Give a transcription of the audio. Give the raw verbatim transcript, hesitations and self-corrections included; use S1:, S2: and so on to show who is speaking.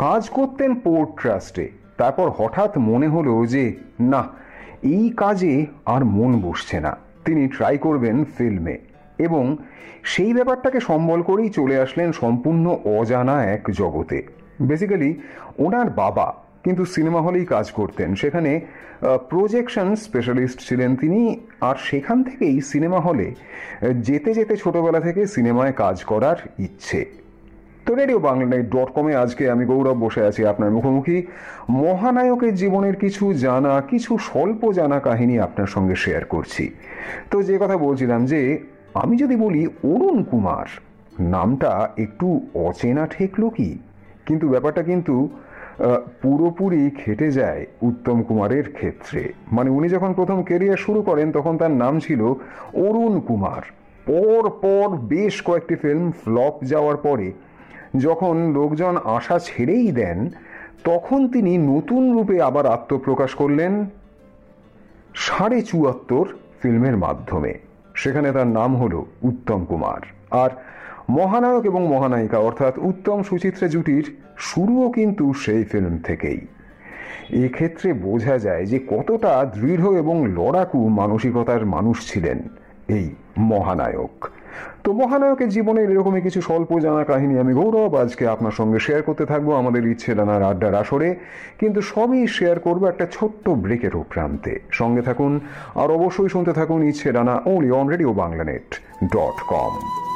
S1: কাজ করতেন পোর্ট ট্রাস্টে। তারপর হঠাৎ মনে হলো যে না, এই কাজে আর মন বসছে না, তিনি ট্রাই করবেন ফিল্মে। এবং সেই ব্যাপারটাকে সম্বল করেই চলে আসলেন সম্পূর্ণ অজানা এক জগতে। বেসিক্যালি ওনার বাবা কিন্তু সিনেমা হলেই কাজ করতেন, সেখানে প্রজেকশন স্পেশালিস্ট ছিলেন তিনি। আর সেখান থেকেই সিনেমা হলে যেতে যেতে ছোটবেলা থেকে সিনেমায় কাজ করার ইচ্ছে। তো রেডিও বাংলা ডট কমে আজকে আমি গৌরব বসে আছি আপনার মুখোমুখি। মহানায়কের জীবনের কিছু জানা, কিছু স্বল্প জানা কাহিনী আপনার সঙ্গে শেয়ার করছি। তো যে কথা বলছিলাম, যে আমি যদি বলি অরুণ কুমার, নামটা একটু অচেনা ঠেকলো কি, কিন্তু ব্যাপারটা কিন্তু পুরোপুরি খেটে যায় উত্তম কুমারের ক্ষেত্রে। মানে উনি যখন প্রথম কেরিয়ার শুরু করেন তখন তার নাম ছিল অরুণ কুমার। পর পর বেশ কয়েকটি ফিল্ম ফ্লপ যাওয়ার পরে যখন লোকজন আশা ছেড়েই দেন, তখন তিনি নতুন রূপে আবার আত্মপ্রকাশ করলেন সাড়ে চুয়াত্তর ফিল্মের মাধ্যমে। সেখানে তার নাম হলো উত্তম কুমার। আর মহানায়ক এবং মহানায়িকা অর্থাৎ উত্তম সুচিত্রা জুটির শুরুও কিন্তু সেই ফিল্ম থেকেই। এক্ষেত্রে বোঝা যায় যে কতটা দৃঢ় এবং লড়াকু মানসিকতার মানুষ ছিলেন এই মহানায়ক। তো মহানায়কের জীবনের এরকমই কিছু স্বল্প জানা কাহিনী আমি গৌরব আজকে আপনার সঙ্গে শেয়ার করতে থাকবো আমাদের ইচ্ছে ডানার আড্ডার আসরে। কিন্তু সবই শেয়ার করবো একটা ছোট্ট ব্রেকের প্রান্তে। সঙ্গে থাকুন আর অবশ্যই শুনতে থাকুন ইচ্ছে ডানা, only on radio Bangla net dot com.